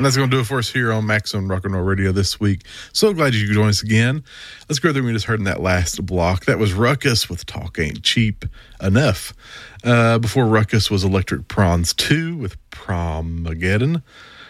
And that's going to do it for us here on Maximum Rock and Roll Radio this week. So glad you could join us again. Let's go through what we just heard in that last block. That was Ruckus with Talk Ain't Cheap Enough. Before Ruckus was Electric Prawns 2 with Promageddon.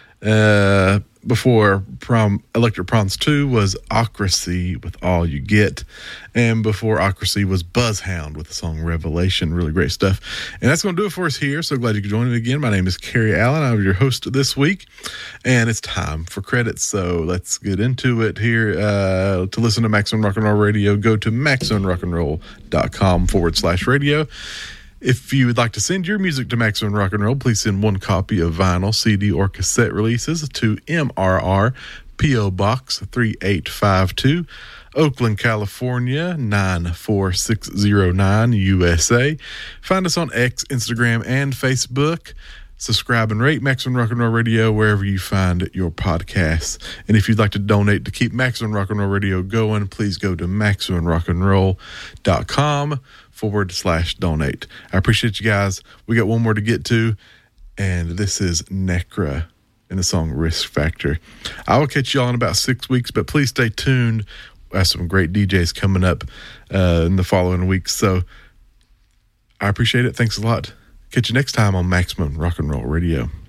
Before Electric Prawns 2 was Ocracy with All You Get. And before Ocracy was Buzzhound with the song Revelation. Really great stuff. And that's going to do it for us here. So glad you could join me again. My name is Kerry Allen. I'm your host this week. And it's time for credits. So let's get into it here. To listen to Maximum Rock and Roll Radio, go to MaximumRockandRoll.com/radio. If you would like to send your music to Maximum Rock and Roll, please send one copy of vinyl, CD, or cassette releases to MRR, P.O. Box 3852, Oakland, California 94609, USA. Find us on X, Instagram, and Facebook. Subscribe and rate Maximum Rock and Roll Radio wherever you find your podcasts. And if you'd like to donate to keep Maximum Rock and Roll Radio going, please go to MaximumRockandRoll.com/donate. I appreciate you guys. We got one more to get to, and this is Necra in the song Risk Factor. I will catch y'all in about 6 weeks, but please stay tuned. We have some great DJs coming up in the following weeks. So I appreciate it. Thanks a lot. Catch you next time on Maximum Rock and Roll Radio.